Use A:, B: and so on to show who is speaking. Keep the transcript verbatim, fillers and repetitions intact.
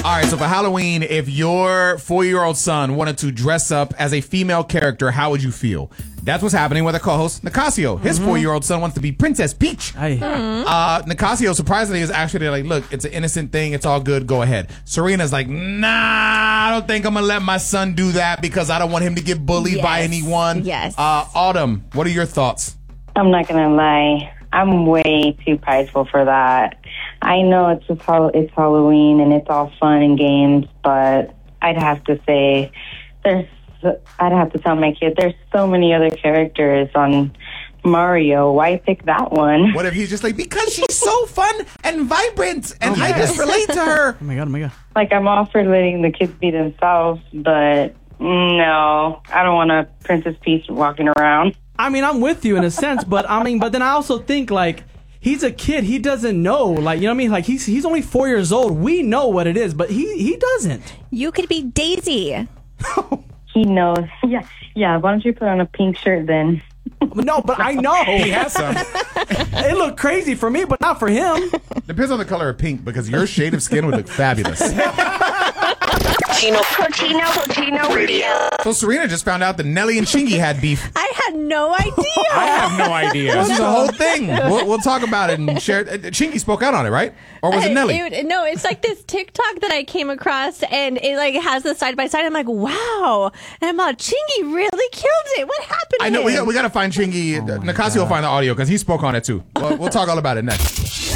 A: All right, so for Halloween, if your four-year-old son wanted to dress up as a female character, how would you feel? That's what's happening with our co-host, Nicasio. His mm-hmm. four-year-old son wants to be Princess Peach. Mm-hmm. Uh, Nicasio, surprisingly, is actually like, look, it's an innocent thing. It's all good. Go ahead. Serena's like, nah, I don't think I'm going to let my son do that because I don't want him to get bullied yes. by anyone.
B: Yes.
A: Uh, Autumn, what are your thoughts?
C: I'm not going to lie. I'm way too prideful for that. I know it's just how it's Halloween and it's all fun and games, but I'd have to say there's I'd have to tell my kid there's so many other characters on Mario. Why pick that one?
A: What if he's just like, because she's so fun and vibrant and oh I just relate to her.
D: Oh my god, oh my god.
C: Like, I'm all for letting the kids be themselves, but no, I don't want a Princess Peach walking around.
D: I mean, I'm with you in a sense, but I mean, but then I also think like he's a kid. He doesn't know, like, you know what I mean? Like, he's he's only four years old. We know what it is, but he he doesn't.
B: You could be Daisy.
C: He knows. Yeah, yeah. Why don't you put on a pink shirt then?
D: No, but I know.
A: He has some.
D: It looked crazy for me, but not for him.
A: Depends on the color of pink, because your shade of skin would look fabulous.
E: Chino, Chino, Chino Radio.
A: So Serena just found out that Nelly and Chingy had beef.
B: I had no idea.
A: I have no idea. This is a whole thing. We'll, we'll talk about it and share it. Chingy spoke out on it, right? Or was it
B: I,
A: Nelly?
B: It, no, it's like this TikTok that I came across, and it like has the side by side. I'm like, wow. And I'm like, Chingy really killed it. What happened?
A: I know.
B: To
A: we
B: him?
A: got, we got to find Chingy. Oh Nicasio will find the audio because he spoke on it too. We'll, we'll talk all about it next.